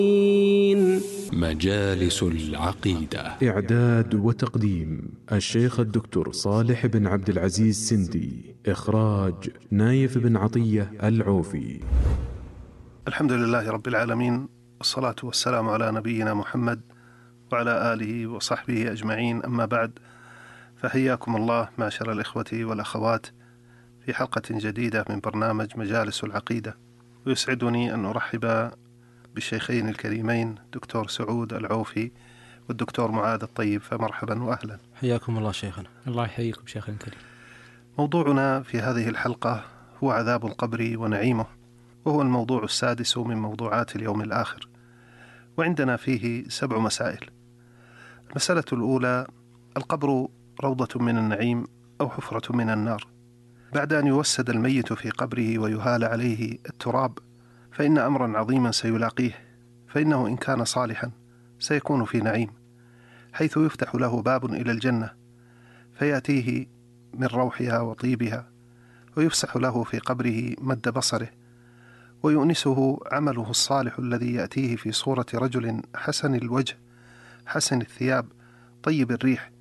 مجالس العقيدة. إعداد وتقديم الشيخ الدكتور صالح بن عبد العزيز سندي. إخراج نايف بن عطية العوفي. الحمد لله رب العالمين، والصلاة والسلام على نبينا محمد وعلى آله وصحبه أجمعين، أما بعد، فحياكم الله معشر الإخوة والأخوات في حلقة جديدة من برنامج مجالس العقيدة. ويسعدني أن أرحب بالشيخين الكريمين دكتور سعود العوفي والدكتور معاذ الطيب، فمرحبا وأهلا. حياكم الله شيخنا. الله يحييكم شيخنا الكريم. موضوعنا في هذه الحلقة هو عذاب القبر ونعيمه، وهو الموضوع السادس من موضوعات اليوم الآخر، وعندنا فيه 7 مسائل. المسألة الأولى: القبر روضة من النعيم أو حفرة من النار. بعد أن يوسد الميت في قبره ويهال عليه التراب، فإن أمرا عظيما سيلاقيه، فإنه إن كان صالحا سيكون في نعيم، حيث يفتح له باب إلى الجنة فيأتيه من روحها وطيبها، ويفسح له في قبره مد بصره، ويؤنسه عمله الصالح الذي يأتيه في صورة رجل حسن الوجه حسن الثياب طيب الريح.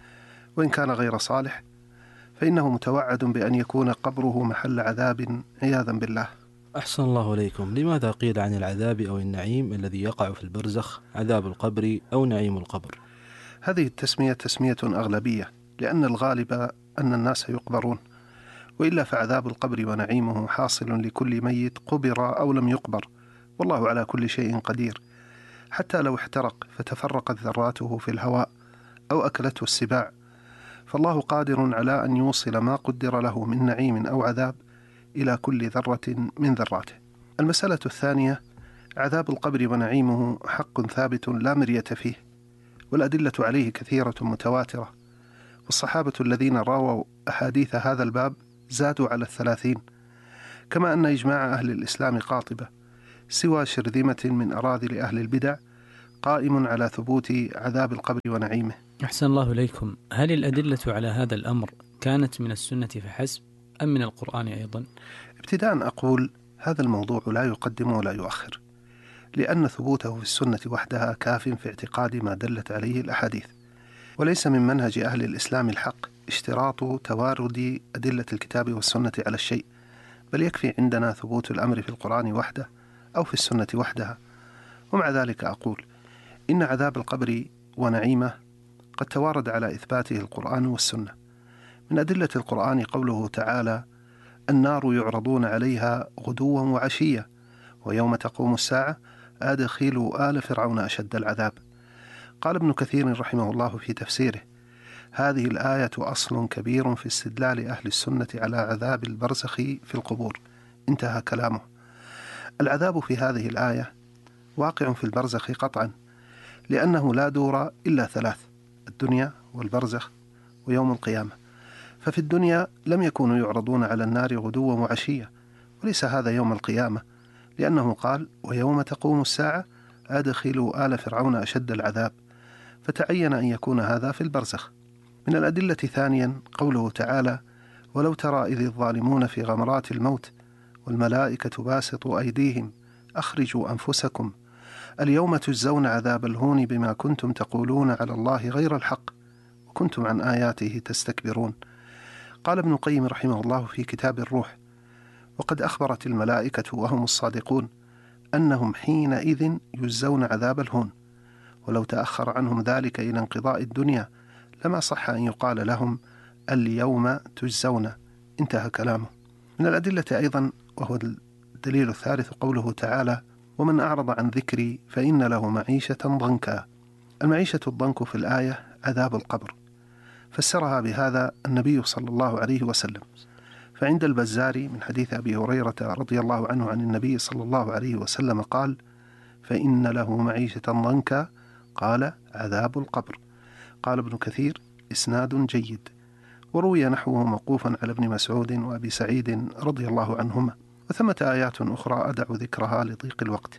وإن كان غير صالح فإنه متوعد بأن يكون قبره محل عذاب عياذا بالله. أحسن الله إليكم. لماذا قيل عن العذاب أو النعيم الذي يقع في البرزخ عذاب القبر أو نعيم القبر؟ هذه التسمية تسمية أغلبية، لأن الغالب أن الناس يقبرون، وإلا فعذاب القبر ونعيمه حاصل لكل ميت قبر أو لم يقبر، والله على كل شيء قدير. حتى لو احترق فتفرقت ذراته في الهواء أو أكلته السباع، فالله قادر على أن يوصل ما قدر له من نعيم أو عذاب إلى كل ذرة من ذراته. المسألة الثانية: عذاب القبر ونعيمه حق ثابت لا مرية فيه، والأدلة عليه كثيرة متواترة، والصحابة الذين راووا أحاديث هذا الباب زادوا على 30، كما أن إجماع أهل الإسلام قاطبة سوى شرذمة من أراذل أهل البدع قائم على ثبوت عذاب القبر ونعيمه. أحسن الله إليكم. هل الأدلة على هذا الأمر كانت من السنة فحسب أم من القرآن أيضا؟ ابتداء أقول هذا الموضوع لا يقدم ولا يؤخر، لأن ثبوته في السنة وحدها كاف في اعتقاد ما دلت عليه الأحاديث، وليس من منهج أهل الإسلام الحق اشتراط توارد أدلة الكتاب والسنة على الشيء، بل يكفي عندنا ثبوت الأمر في القرآن وحده أو في السنة وحدها. ومع ذلك أقول إن عذاب القبر ونعيمه قد توارد على إثباته القرآن والسنة. من أدلة القرآن قوله تعالى: النار يعرضون عليها غدوا وعشيا ويوم تقوم الساعة أدخلوا آل فرعون أشد العذاب. قال ابن كثير رحمه الله في تفسيره: هذه الآية أصل كبير في استدلال أهل السنة على عذاب البرزخ في القبور. انتهى كلامه. العذاب في هذه الآية واقع في البرزخ قطعا، لأنه لا دور إلا 3: الدنيا والبرزخ ويوم القيامة. ففي الدنيا لم يكونوا يعرضون على النار غدوا وعشيا، وليس هذا يوم القيامة، لأنه قال: ويوم تقوم الساعة أدخلوا آل فرعون أشد العذاب، فتعين أن يكون هذا في البرزخ. من الأدلة ثانيا قوله تعالى: ولو ترى إذ الظالمون في غمرات الموت والملائكة باسطوا أيديهم أخرجوا أنفسكم اليوم تجزون عذاب الهون بما كنتم تقولون على الله غير الحق وكنتم عن آياته تستكبرون. قال ابن القيم رحمه الله في كتاب الروح: وقد أخبرت الملائكة وهم الصادقون أنهم حينئذ يجزون عذاب الهون، ولو تأخر عنهم ذلك إلى انقضاء الدنيا لما صح أن يقال لهم اليوم تجزون. انتهى كلامه. من الأدلة أيضا، وهو الدليل الثالث، قوله تعالى: ومن أعرض عن ذكري فإن له معيشة ضنكا. المعيشة الضنك في الآية عذاب القبر، فسرها بهذا النبي صلى الله عليه وسلم. فعند البزار من حديث أبي هريرة رضي الله عنه عن النبي صلى الله عليه وسلم قال: فإن له معيشة ضنكا، قال: عذاب القبر. قال ابن كثير: إسناد جيد. وروي نحوه موقوفا على ابن مسعود وأبي سعيد رضي الله عنهما، وثمة آيات أخرى أدع ذكرها لضيق الوقت.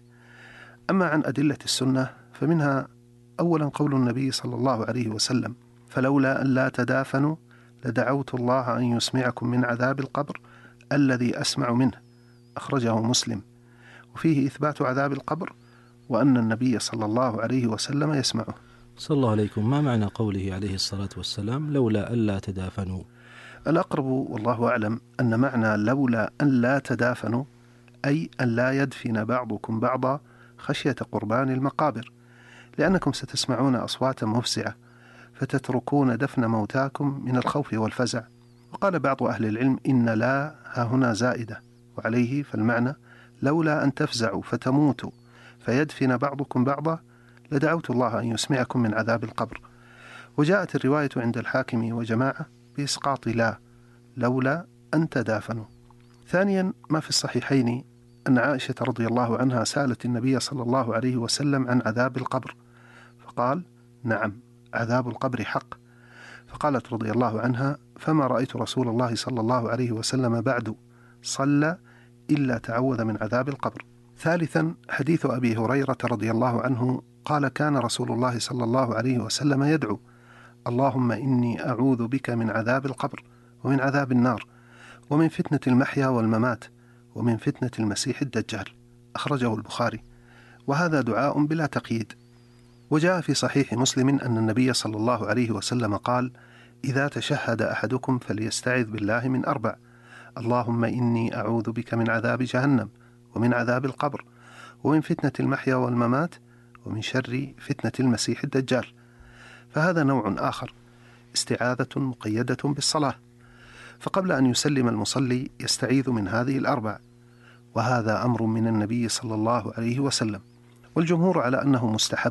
أما عن أدلة السنة فمنها أولا قول النبي صلى الله عليه وسلم: فلولا أن لا تدافنوا لدعوت الله أن يسمعكم من عذاب القبر الذي أسمع منه، أخرجه مسلم. وفيه إثبات عذاب القبر وأن النبي صلى الله عليه وسلم يسمعه. صلى الله عليكم، ما معنى قوله عليه الصلاة والسلام لولا ألا تدافنوا؟ الأقرب والله أعلم أن معنى لولا أن لا تدافنوا أي أن لا يدفن بعضكم بعضا خشية قربان المقابر، لأنكم ستسمعون أصواتا مفزعة فتتركون دفن موتاكم من الخوف والفزع. وقال بعض أهل العلم إن لا ها هنا زائدة، وعليه فالمعنى لولا أن تفزعوا فتموتوا فيدفن بعضكم بعضا لدعوت الله أن يسمعكم من عذاب القبر. وجاءت الرواية عند الحاكم وجماعة بإسقاط لا لولا أن تدافنوا. ثانيا، ما في الصحيحين أن عائشة رضي الله عنها سألت النبي صلى الله عليه وسلم عن عذاب القبر، فقال نعم عذاب القبر حق. فقالت رضي الله عنها فما رأيت رسول الله صلى الله عليه وسلم بعد صلى إلا تعوذ من عذاب القبر. ثالثا، حديث أبي هريرة رضي الله عنه قال كان رسول الله صلى الله عليه وسلم يدعو اللهم إني أعوذ بك من عذاب القبر ومن عذاب النار ومن فتنة المحيا والممات ومن فتنة المسيح الدجال، أخرجه البخاري، وهذا دعاء بلا تقييد. وجاء في صحيح مسلم أن النبي صلى الله عليه وسلم قال إذا تشهد أحدكم فليستعذ بالله من 4: اللهم إني أعوذ بك من عذاب جهنم ومن عذاب القبر ومن فتنة المحيا والممات ومن شر فتنة المسيح الدجال. فهذا نوع آخر، استعاذة مقيدة بالصلاة، فقبل أن يسلم المصلي يستعيذ من هذه 4، وهذا أمر من النبي صلى الله عليه وسلم، والجمهور على أنه مستحب.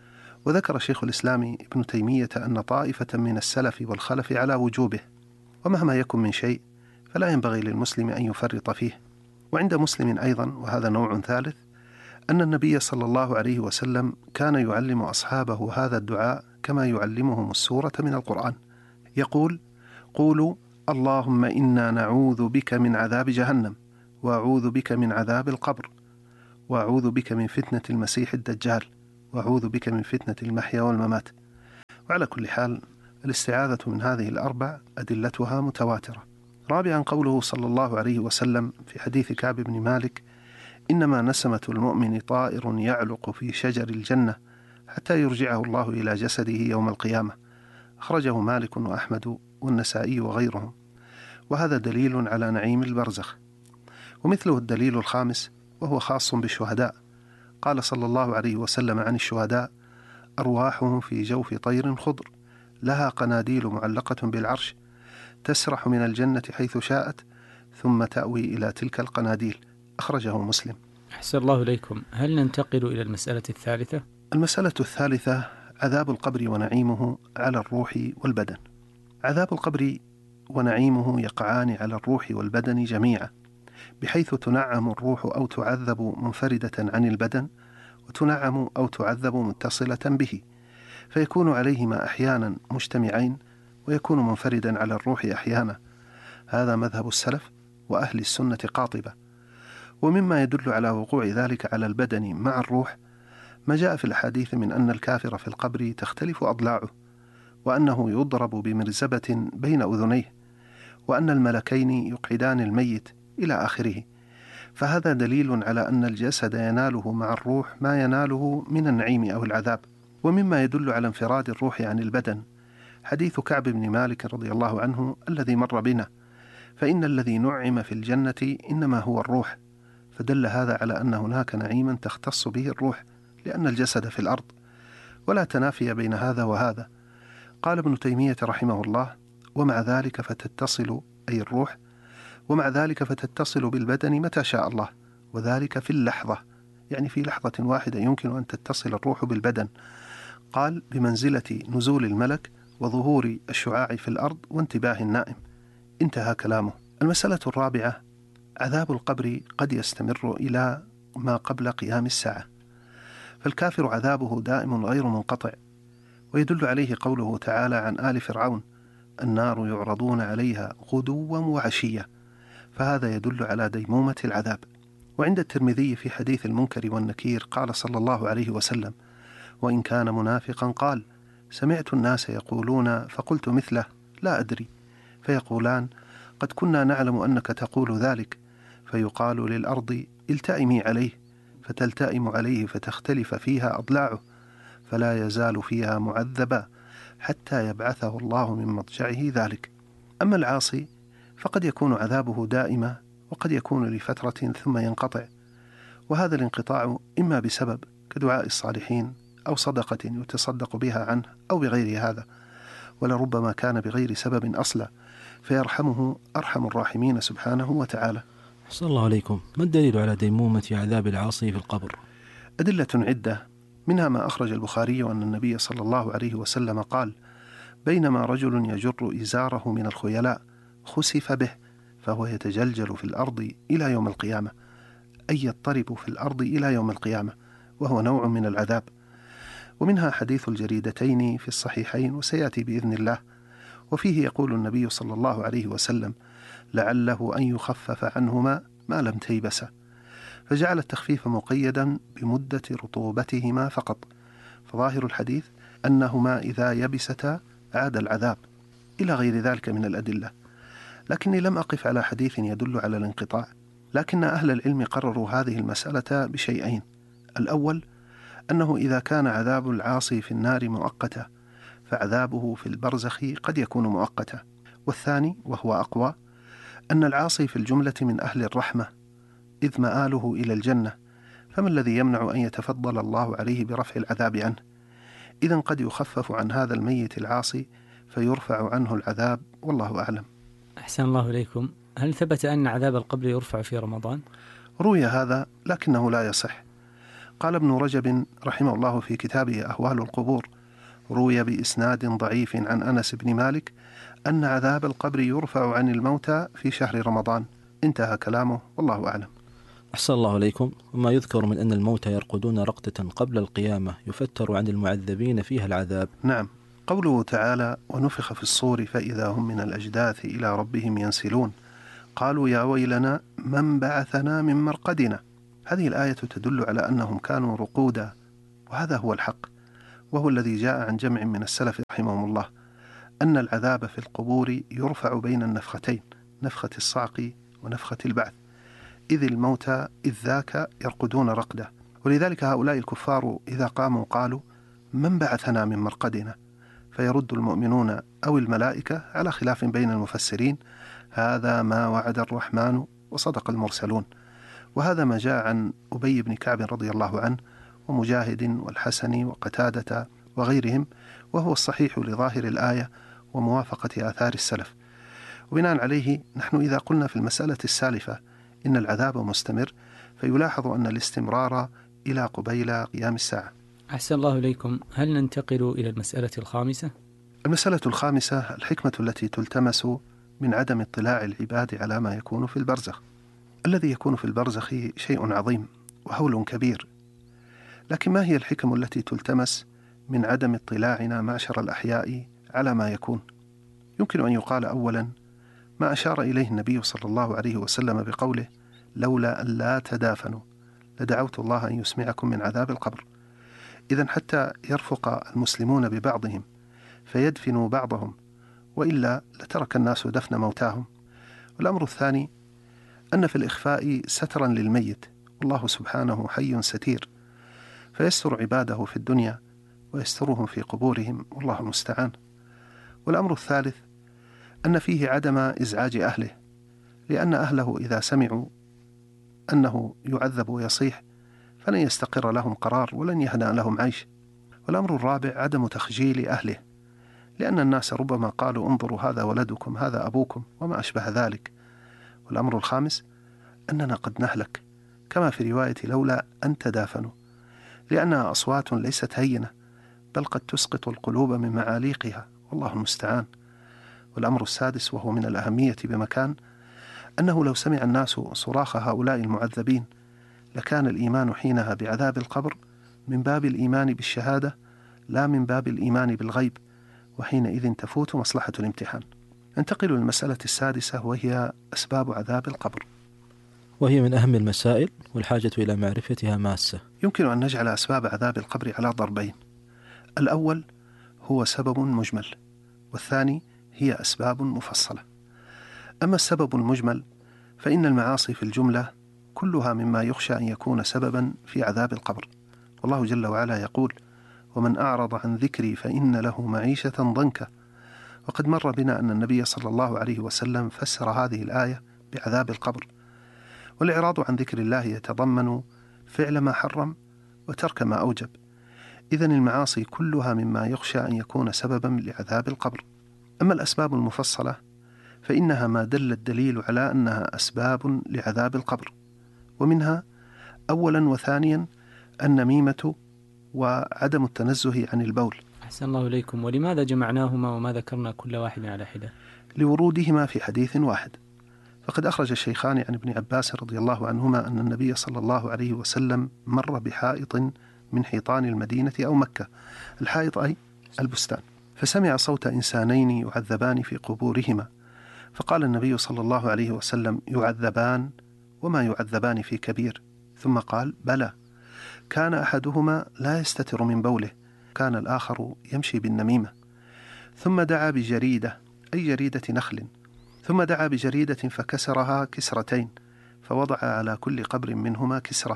وذكر شيخ الإسلام ابن تيمية أن طائفة من السلف والخلف على وجوبه، ومهما يكن من شيء فلا ينبغي للمسلم أن يفرط فيه. وعند مسلم أيضا، وهذا نوع ثالث، أن النبي صلى الله عليه وسلم كان يعلم أصحابه هذا الدعاء كما يعلمهم السورة من القرآن، يقول قولوا اللهم إنا نعوذ بك من عذاب جهنم وأعوذ بك من عذاب القبر وأعوذ بك من فتنة المسيح الدجال وأعوذ بك من فتنة المحيا والممات. وعلى كل حال الاستعاذة من هذه 4 أدلتها متواترة. رابعا، قوله صلى الله عليه وسلم في حديث كعب بن مالك إنما نسمة المؤمن طائر يعلق في شجر الجنة حتى يرجعه الله إلى جسده يوم القيامة، أخرجه مالك وأحمد والنسائي وغيرهم، وهذا دليل على نعيم البرزخ. ومثله الدليل الخامس وهو خاص بالشهداء، قال صلى الله عليه وسلم عن الشهداء أرواحهم في جوف طير خضر لها قناديل معلقة بالعرش تسرح من الجنة حيث شاءت ثم تأوي إلى تلك القناديل، أخرجه مسلم. أحسن الله إليكم، هل ننتقل إلى المسألة الثالثة؟ المسألة الثالثة عذاب القبر ونعيمه على الروح والبدن. عذاب القبر ونعيمه يقعان على الروح والبدن جميعا، بحيث تنعم الروح أو تعذب منفردة عن البدن، وتنعم أو تعذب متصلة به، فيكون عليهما أحيانا مجتمعين ويكون منفردا على الروح أحيانا. هذا مذهب السلف وأهل السنة قاطبة. ومما يدل على وقوع ذلك على البدن مع الروح ما جاء في الحديث من أن الكافر في القبر تختلف أضلاعه، وأنه يضرب بمرزبة بين أذنيه، وأن الملكين يقعدان الميت إلى آخره. فهذا دليل على أن الجسد يناله مع الروح ما يناله من النعيم أو العذاب. ومما يدل على انفراد الروح عن البدن حديث كعب بن مالك رضي الله عنه الذي مر بنا، فإن الذي نعم في الجنة إنما هو الروح، فدل هذا على أن هناك نعيما تختص به الروح لأن الجسد في الأرض، ولا تنافي بين هذا وهذا. قال ابن تيمية رحمه الله ومع ذلك فتتصل أي الروح، ومع ذلك فتتصل بالبدن متى شاء الله، وذلك في اللحظة، يعني في لحظة واحدة يمكن أن تتصل الروح بالبدن. قال بمنزلة نزول الملك وظهور الشعاع في الأرض وانتباه النائم. انتهى كلامه. المسألة الرابعة عذاب القبر قد يستمر إلى ما قبل قيام الساعة، فالكافر عذابه دائم غير منقطع، ويدل عليه قوله تعالى عن آل فرعون النار يعرضون عليها غدوا وعشيا، فهذا يدل على ديمومة العذاب. وعند الترمذي في حديث المنكر والنكير قال صلى الله عليه وسلم وإن كان منافقا قال سمعت الناس يقولون فقلت مثله لا أدري، فيقولان قد كنا نعلم أنك تقول ذلك، فيقال للأرض التئمي عليه فتلتئم عليه فتختلف فيها أضلاعه، فلا يزال فيها معذبا حتى يبعثه الله من مضجعه ذلك. أما العاصي فقد يكون عذابه دائما، وقد يكون لفترة ثم ينقطع، وهذا الانقطاع إما بسبب كدعاء الصالحين أو صدقة يتصدق بها عنه أو بغير هذا، ولربما كان بغير سبب أصلا، فيرحمه أرحم الراحمين سبحانه وتعالى. أحسن الله عليكم. ما الدليل على ديمومة عذاب العاصي في القبر؟ أدلة عدة، منها ما أخرج البخاري أن النبي صلى الله عليه وسلم قال: بينما رجل يجر إزاره من الخيلاء خسف به فهو يتجلجل في الأرض إلى يوم القيامة، أي يضطرب في الأرض إلى يوم القيامة، وهو نوع من العذاب. ومنها حديث الجريدتين في الصحيحين وسيأتي بإذن الله، وفيه يقول النبي صلى الله عليه وسلم: لعله أن يخفف عنهما ما لم تيبسا، فجعل التخفيف مقيدا بمدة رطوبتهما فقط، فظاهر الحديث أنهما إذا يبستا عاد العذاب، إلى غير ذلك من الأدلة. لكني لم أقف على حديث يدل على الانقطاع، لكن أهل العلم قرروا هذه المسألة بشيئين: الأول أنه إذا كان عذاب العاصي في النار مؤقتا فعذابه في البرزخ قد يكون مؤقتا، والثاني وهو أقوى أن العاصي في الجملة من أهل الرحمة إذ مآله إلى الجنة، فما الذي يمنع أن يتفضل الله عليه برفع العذاب عنه؟ إذن قد يخفف عن هذا الميت العاصي فيرفع عنه العذاب، والله أعلم. أحسن الله إليكم. هل ثبت أن عذاب القبر يرفع في رمضان؟ روي هذا لكنه لا يصح. قال ابن رجب رحمه الله في كتابه أهوال القبور: روي بإسناد ضعيف عن أنس بن مالك أن عذاب القبر يرفع عن الموتى في شهر رمضان. انتهى كلامه، والله أعلم. أحسن الله عليكم. وما يذكر من أن الموتى يرقدون رقدة قبل القيامة يفتر عن المعذبين فيها العذاب. نعم، قوله تعالى: ونفخ في الصور فإذا هم من الأجداث إلى ربهم ينسلون قالوا يا ويلنا من بعثنا من مرقدنا. هذه الآية تدل على أنهم كانوا رقودا، وهذا هو الحق، وهو الذي جاء عن جمع من السلف رحمهم الله، أن العذاب في القبور يرفع بين النفختين، نفخة الصعق ونفخة البعث، إذ الموتى إذ ذاك يرقدون رقدة. ولذلك هؤلاء الكفار إذا قاموا قالوا: من بعثنا من مرقدنا؟ فيرد المؤمنون أو الملائكة على خلاف بين المفسرين: هذا ما وعد الرحمن وصدق المرسلون. وهذا ما جاء عن أبي بن كعب رضي الله عنه ومجاهد والحسن وقتادة وغيرهم، وهو الصحيح لظاهر الآية وموافقة آثار السلف. وبناء عليه نحن إذا قلنا في المسألة السالفة إن العذاب مستمر، فيلاحظ أن الاستمرار إلى قبيل قيام الساعة. أحسن الله إليكم. هل ننتقل إلى المسألة الخامسة؟ المسألة الخامسة: الحكمة التي تلتمس من عدم اطلاع العباد على ما يكون في البرزخ. الذي يكون في البرزخ شيء عظيم وهول كبير، لكن ما هي الحكم التي تلتمس من عدم اطلاعنا معشر الأحياء على ما يكون؟ يمكن أن يقال أولا ما أشار إليه النبي صلى الله عليه وسلم بقوله: لولا أن لا تدافنوا لدعوت الله أن يسمعكم من عذاب القبر. إذن حتى يرفق المسلمون ببعضهم فيدفنوا بعضهم، وإلا لترك الناس دفن موتاهم. والأمر الثاني أن في الإخفاء سترا للميت، والله سبحانه حي ستير، فيستر عباده في الدنيا ويسترهم في قبورهم، والله المستعان. والأمر الثالث أن فيه عدم إزعاج أهله، لأن أهله إذا سمعوا أنه يعذب ويصيح فلن يستقر لهم قرار ولن يهدأ لهم عيش. والأمر الرابع عدم تخجيل أهله، لأن الناس ربما قالوا: انظروا هذا ولدكم، هذا أبوكم، وما أشبه ذلك. والأمر الخامس أننا قد نهلك، كما في رواية لولا أن تدافنوا، لأنها أصوات ليست هينة، بل قد تسقط القلوب من معاليقها، والله المستعان. والأمر السادس وهو من الأهمية بمكان، أنه لو سمع الناس صراخ هؤلاء المعذبين لكان الإيمان حينها بعذاب القبر من باب الإيمان بالشهادة لا من باب الإيمان بالغيب، وحينئذ تفوت مصلحة الامتحان. ننتقل للمسألة السادسة وهي أسباب عذاب القبر، وهي من أهم المسائل والحاجة إلى معرفتها ماسة. يمكن أن نجعل أسباب عذاب القبر على ضربين: الأول هو سبب مجمل، والثاني هي أسباب مفصلة. أما السبب المجمل فإن المعاصي في الجملة كلها مما يخشى أن يكون سببا في عذاب القبر. والله جل وعلا يقول: ومن أعرض عن ذكري فإن له معيشة ضنكا. وقد مر بنا أن النبي صلى الله عليه وسلم فسر هذه الآية بعذاب القبر. والإعراض عن ذكر الله يتضمن فعل ما حرم وترك ما أوجب. إذن المعاصي كلها مما يخشى أن يكون سببا لعذاب القبر. أما الأسباب المفصلة فإنها ما دل الدليل على أنها أسباب لعذاب القبر، ومنها أولا وثانيا النميمة وعدم التنزه عن البول. أحسن الله إليكم. ولماذا جمعناهما وما ذكرنا كل واحد على حدة؟ لورودهما في حديث واحد. فقد أخرج الشيخان عن ابن عباس رضي الله عنهما أن النبي صلى الله عليه وسلم مر بحائط من حيطان المدينة أو مكة. الحائط أي البستان، فسمع صوت إنسانين يعذبان في قبورهما، فقال النبي صلى الله عليه وسلم: يعذبان وما يعذبان في كبير؟ ثم قال: بلى، كان أحدهما لا يستتر من بوله، كان الآخر يمشي بالنميمة. ثم دعا بجريدة، أي جريدة نخل، ثم دعا بجريدة فكسرها كسرتين، فوضع على كل قبر منهما كسرة.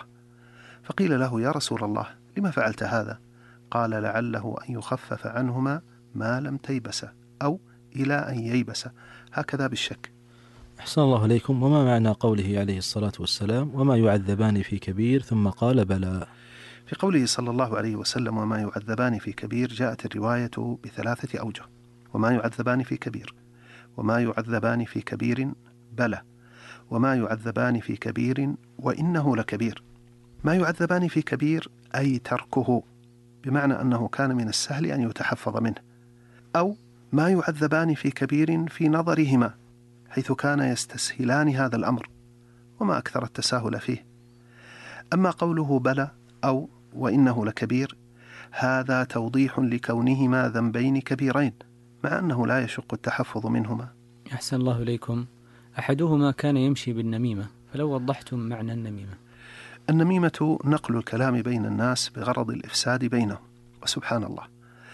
فقيل له: يا رسول الله، لما فعلت هذا؟ قال: لعله أن يخفف عنهما ما لم تيبس، أو إلى أن ييبس، هكذا بالشك. أحسن الله إليكم. وما معنى قوله عليه الصلاة والسلام: وما يعذبان في كبير، ثم قال: بلى؟ في قوله صلى الله عليه وسلم: وما يعذبان في كبير، جاءت الرواية بثلاثة أوجه: وما يعذبان في كبير، وما يعذبان في كبير، بلى، وما يعذبان في كبير وإنه لكبير. ما يعذبان في كبير أي تركه، بمعنى أنه كان من السهل أن يتحفظ منه، أو ما يعذبان في كبير في نظرهما، حيث كان يستسهلان هذا الأمر، وما أكثر التساهل فيه. أما قوله بلى أو وإنه لكبير، هذا توضيح لكونهما ذنبين كبيرين، مع أنه لا يشق التحفظ منهما. أحسن الله إليكم. أحدهما كان يمشي بالنميمة، فلو وضحتم معنى النميمة. النميمة نقل الكلام بين الناس بغرض الإفساد بينهم، وسبحان الله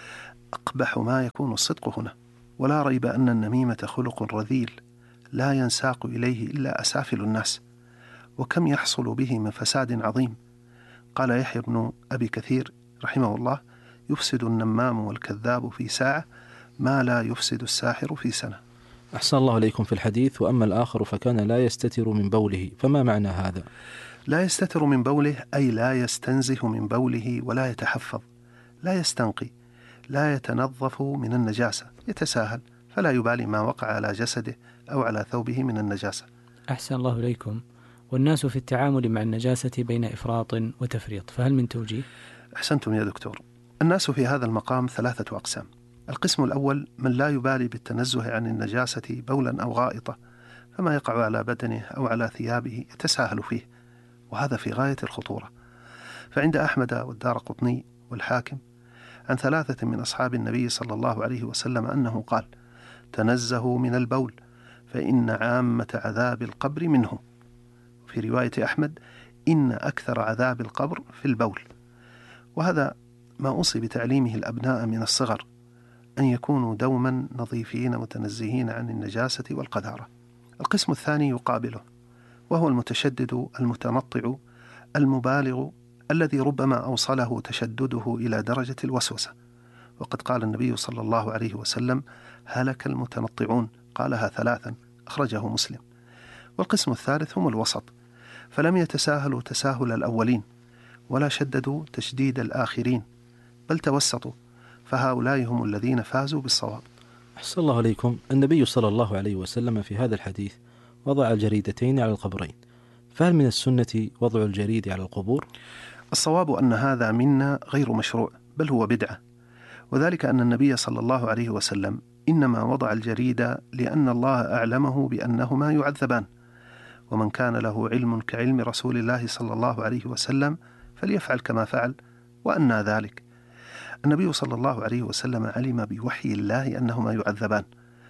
أقبح ما يكون الصدق هنا. ولا ريب أن النميمة خلق رذيل لا ينساق إليه إلا أسافل الناس، وكم يحصل به من فساد عظيم. قال يحيى بن أبي كثير رحمه الله: يفسد النمام والكذاب في ساعة ما لا يفسد الساحر في سنة. أحسن الله إليكم. في الحديث: وأما الآخر فكان لا يستتر من بوله، فما معنى هذا؟ لا يستتر من بوله أي لا يستنزه من بوله ولا يتحفظ، لا يستنقي، لا يتنظف من النجاسة، يتساهل، فلا يبالي ما وقع على جسده أو على ثوبه من النجاسة. أحسن الله إليكم. والناس في التعامل مع النجاسة بين إفراط وتفريط، فهل من توجيه؟ أحسنتم يا دكتور. الناس في هذا المقام ثلاثة أقسام. القسم الأول من لا يبالي بالتنزه عن النجاسة بولا أو غائطة، فما يقع على بدنه أو على ثيابه يتساهل فيه، وهذا في غاية الخطورة. فعند أحمد والدارقطني والحاكم عن ثلاثة من أصحاب النبي صلى الله عليه وسلم أنه قال: تنزهوا من البول فإن عامة عذاب القبر منه. في رواية أحمد: إن أكثر عذاب القبر في البول. وهذا ما أوصي بتعليمه الأبناء من الصغر، أن يكونوا دوما نظيفين متنزهين عن النجاسة والقذارة. القسم الثاني يقابله، وهو المتشدد المتنطع المبالغ، الذي ربما أوصله تشدده إلى درجة الوسوسة. وقد قال النبي صلى الله عليه وسلم: هلك المتنطعون، قالها ثلاثا، أخرجه مسلم. والقسم الثالث هم الوسط، فلم يتساهلوا تساهل الأولين ولا شددوا تشديد الآخرين، بل توسطوا، فهؤلاء هم الذين فازوا بالصواب. أحسن الله عليكم. النبي صلى الله عليه وسلم في هذا الحديث وضع الجريدتين على القبرين، فهل من السنة وضع الجريد على القبور؟ الصواب أن هذا منا غير مشروع، بل هو بدعة، وذلك أن النبي صلى الله عليه وسلم إنما وضع الجريد لأن الله أعلمه بأنهما يعذبان، ومن كان له علم كعلم رسول الله صلى الله عليه وسلم فليفعل كما فعل، وأنى ذلك. النبي صلى الله عليه وسلم علم بوحي الله أنهما يعذبان،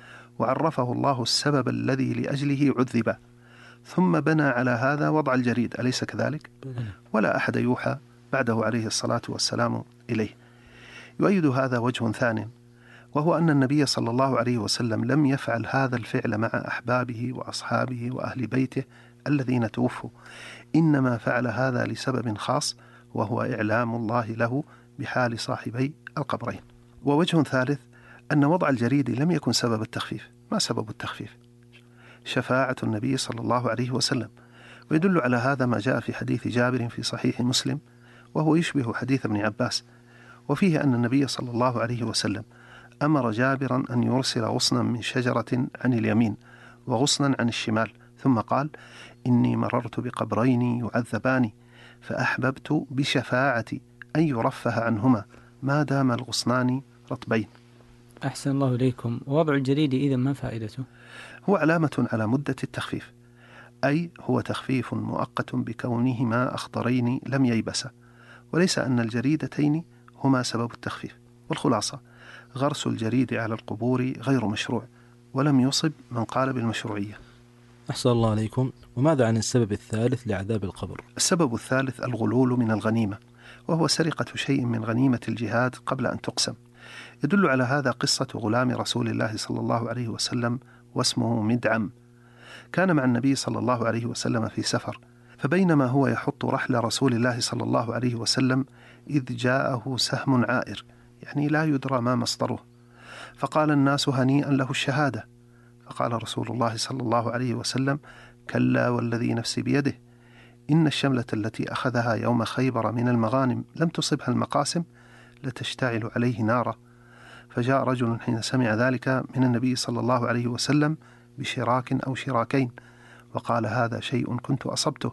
وعرفه الله السبب الذي لأجله عذبا، ثم بنى على هذا وضع الجريد، أليس كذلك؟ ولا أحد يوحى بعده عليه الصلاة والسلام إليه. يؤيد هذا وجه ثانٍ، وهو أن النبي صلى الله عليه وسلم لم يفعل هذا الفعل مع أحبابه وأصحابه وأهل بيته الذين توفوا إنما فعل هذا لسبب خاص، وهو إعلام الله له بحال صاحبي القبرين. ووجه ثالث أن وضع الجريد لم يكن سبب التخفيف. ما سبب التخفيف؟ شفاعة النبي صلى الله عليه وسلم. ويدل على هذا ما جاء في حديث جابر في صحيح مسلم، وهو يشبه حديث ابن عباس، وفيه أن النبي صلى الله عليه وسلم أمر جابرا أن يرسل غصنا من شجرة عن اليمين وغصنا عن الشمال، ثم قال: إني مررت بقبرين يعذبان فأحببت بشفاعتي أن يرفه عنهما ما دام الغصنان رطبين. أحسن الله إليكم. ووضع الجريد إذن ما فائدته؟ هو علامة على مدة التخفيف، أي هو تخفيف مؤقت بكونهما أخضرين لم ييبسا، وليس أن الجريدتين هما سبب التخفيف. والخلاصة: غرس الجريد على القبور غير مشروع، ولم يصب من قال بالمشروعية. أحسن الله عليكم. وماذا عن السبب الثالث لعذاب القبر؟ السبب الثالث الغلول من الغنيمة، وهو سرقة شيء من غنيمة الجهاد قبل أن تقسم. يدل على هذا قصة غلام رسول الله صلى الله عليه وسلم واسمه مدعم. كان مع النبي صلى الله عليه وسلم في سفر، فبينما هو يحط رحل رسول الله صلى الله عليه وسلم إذ جاءه سهم عائر، يعني لا يدرى ما مصدره، فقال الناس: هنيئا له الشهادة. فقال رسول الله صلى الله عليه وسلم: كلا والذي نفسي بيده، إن الشملة التي أخذها يوم خيبر من المغانم لم تصبها المقاسم لتشتعل عليه نارا. فجاء رجل حين سمع ذلك من النبي صلى الله عليه وسلم بشراك أو شراكين، وقال: هذا شيء كنت أصبته.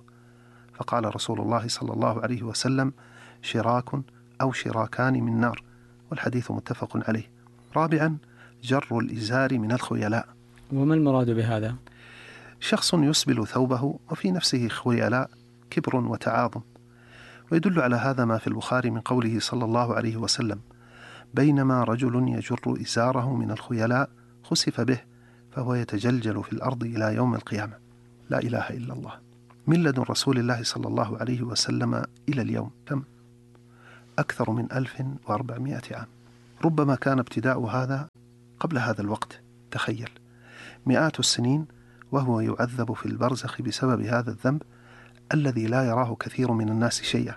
فقال رسول الله صلى الله عليه وسلم: شراك أو شراكان من نار. والحديث متفق عليه. رابعا: جر الإزار من الخيلاء. وما المراد بهذا؟ شخص يسبل ثوبه وفي نفسه خيلاء، كبر وتعاظم. ويدل على هذا ما في البخاري من قوله صلى الله عليه وسلم: بينما رجل يجر إزاره من الخيلاء خسف به فهو يتجلجل في الأرض إلى يوم القيامة. لا إله إلا الله. من لدن رسول الله صلى الله عليه وسلم إلى اليوم كم؟ أكثر من 1400 عام. ربما كان ابتداء هذا قبل هذا الوقت. تخيل، مئات السنين وهو يعذب في البرزخ بسبب هذا الذنب الذي لا يراه كثير من الناس شيئا.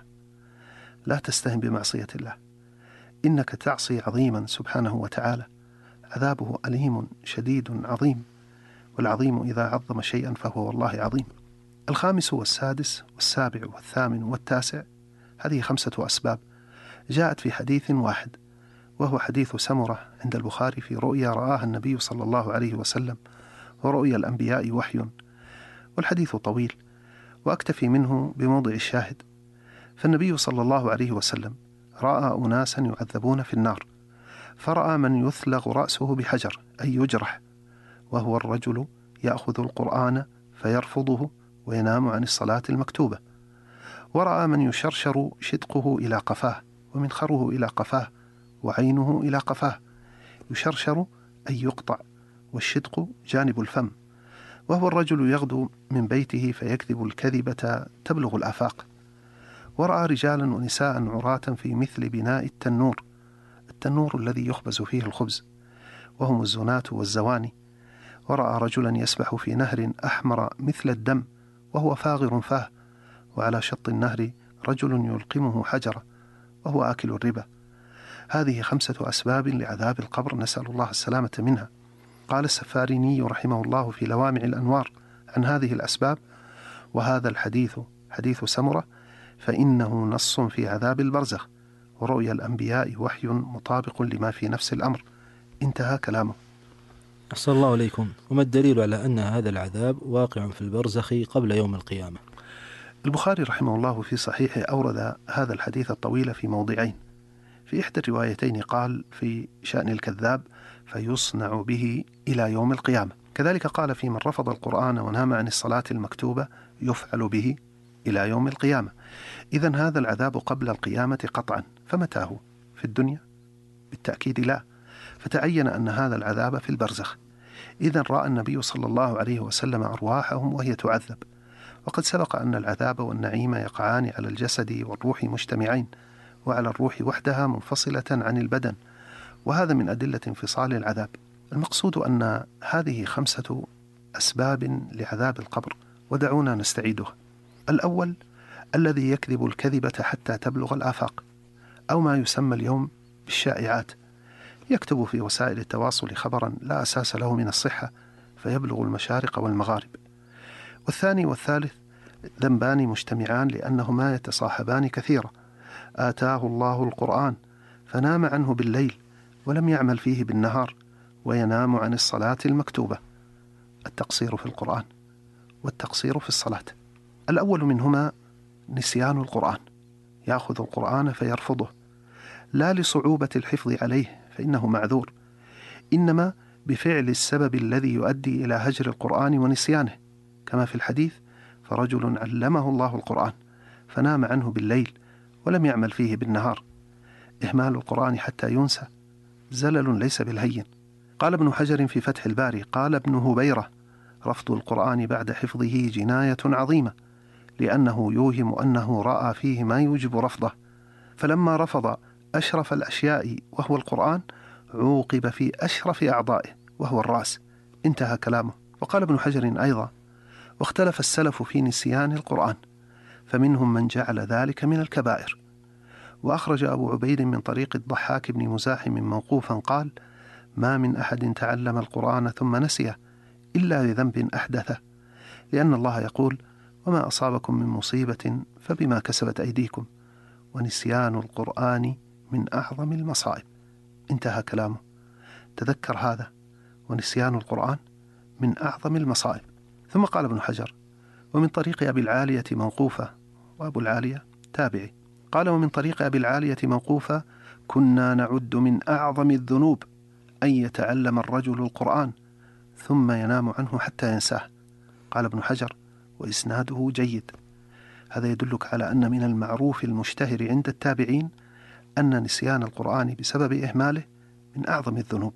لا تستهن بمعصية الله، إنك تعصي عظيما سبحانه وتعالى، عذابه أليم شديد عظيم، والعظيم إذا عظم شيئا فهو والله عظيم. الخامس والسادس والسابع والثامن والتاسع، هذه 5 أسباب جاءت في حديث واحد، وهو حديث سمرة عند البخاري في رؤيا رآها النبي صلى الله عليه وسلم، ورؤيا الأنبياء وحي. والحديث طويل وأكتفي منه بموضع الشاهد. فالنبي صلى الله عليه وسلم رأى أناسا يعذبون في النار، فرأى من يثلغ رأسه بحجر أي يجرح، وهو الرجل يأخذ القرآن فيرفضه وينام عن الصلاة المكتوبة. ورأى من يشرشر شدقه إلى قفاه ومنخره إلى قفاه وعينه إلى قفاه، يشرشر أي يقطع، والشدق جانب الفم، وهو الرجل يغدو من بيته فيكذب الكذبة تبلغ الآفاق. ورأى رجالا ونساء عراة في مثل بناء التنور الذي يخبز فيه الخبز، وهم الزناة والزواني. ورأى رجلا يسبح في نهر أحمر مثل الدم وهو فاغر فاه، وعلى شط النهر رجل يلقمه حجرة وهو آكل الربا. هذه 5 أسباب لعذاب القبر، نسأل الله السلامة منها. قال السفاريني رحمه الله في لوامع الأنوار عن هذه الأسباب: وهذا الحديث حديث سمرة فإنه نص في عذاب البرزخ، ورؤيا الأنبياء وحي مطابق لما في نفس الأمر. انتهى كلامه. أحسن الله عليكم. وما الدليل على أن هذا العذاب واقع في البرزخ قبل يوم القيامة؟ البخاري رحمه الله في صحيحه أورد هذا الحديث الطويل في موضعين. في إحدى الروايتين قال في شأن الكذاب: فيصنع به إلى يوم القيامة. كذلك قال في من رفض القرآن ونام عن الصلاة المكتوبة: يفعل به إلى يوم القيامة. إذن هذا العذاب قبل القيامة قطعا، فمتى هو؟ في الدنيا؟ بالتأكيد لا، فتعين أن هذا العذاب في البرزخ. إذن رأى النبي صلى الله عليه وسلم أرواحهم وهي تعذب، وقد سبق أن العذاب والنعيم يقعان على الجسد والروح مجتمعين، وعلى الروح وحدها منفصلة عن البدن، وهذا من أدلة انفصال العذاب. المقصود أن هذه 5 أسباب لعذاب القبر، ودعونا نستعيدها. الأول الذي يكذب الكذبة حتى تبلغ الآفاق، أو ما يسمى اليوم بالشائعات، يكتب في وسائل التواصل خبرا لا أساس له من الصحة فيبلغ المشارق والمغارب. والثاني والثالث ذنبان مجتمعان لأنهما يتصاحبان كثيرا. آتاه الله القرآن فنام عنه بالليل ولم يعمل فيه بالنهار، وينام عن الصلاة المكتوبة. التقصير في القرآن والتقصير في الصلاة. الأول منهما نسيان القرآن، يأخذ القرآن فيرفضه، لا لصعوبة الحفظ عليه فإنه معذور، إنما بفعل السبب الذي يؤدي إلى هجر القرآن ونسيانه، كما في الحديث: فرجل علمه الله القرآن فنام عنه بالليل ولم يعمل فيه بالنهار. إهمال القرآن حتى ينسى زلل ليس بالهين. قال ابن حجر في فتح الباري: قال ابن هبيرة: رفض القرآن بعد حفظه جناية عظيمة، لأنه يوهم أنه رأى فيه ما يوجب رفضه، فلما رفض أشرف الأشياء وهو القرآن عوقب في أشرف أعضائه وهو الرأس. انتهى كلامه. وقال ابن حجر أيضا: واختلف السلف في نسيان القرآن، فمنهم من جعل ذلك من الكبائر. وأخرج أبو عبيد من طريق الضحاك بن مزاحم موقوفا قال: ما من أحد تعلم القرآن ثم نسيه إلا لذنب أحدثه، لأن الله يقول: وما أصابكم من مصيبة فبما كسبت أيديكم، ونسيان القرآن من أعظم المصائب. انتهى كلامه. تذكر هذا، ونسيان القرآن من أعظم المصائب. ثم قال ابن حجر: ومن طريق أبي العالية موقوفة، وأبو العالية تابعي، قال: ومن طريق أبي العالية موقوفة: كنا نعد من أعظم الذنوب أن يتعلم الرجل القرآن ثم ينام عنه حتى ينساه. قال ابن حجر: وإسناده جيد. هذا يدلك على أن من المعروف المشتهر عند التابعين أن نسيان القرآن بسبب إهماله من أعظم الذنوب.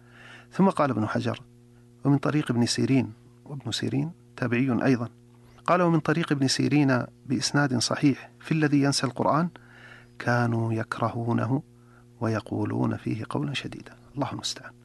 ثم قال ابن حجر: ومن طريق ابن سيرين، وابن سيرين تابعي أيضا، قال: ومن طريق ابن سيرين بإسناد صحيح في الذي ينسى القرآن: كانوا يكرهونه ويقولون فيه قولا شديدا. الله المستعان.